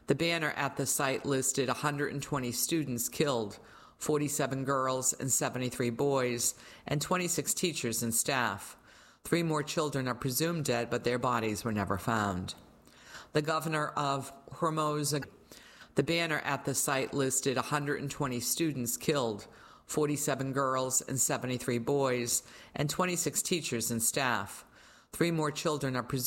The banner at the site listed 120 students killed, 47 girls and 73 boys, and 26 teachers and staff. 3 more children are presumed dead, but their bodies were never found. The governor of Hormuz, the banner at the site listed 120 students killed, 47 girls and 73 boys, and 26 teachers and staff. 3 more children are presumed